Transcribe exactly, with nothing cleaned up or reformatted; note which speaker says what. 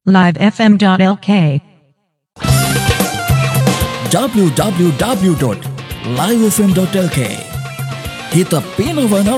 Speaker 1: live f m dot l k.
Speaker 2: w w w dot live f m dot l k. Kita pinakawanan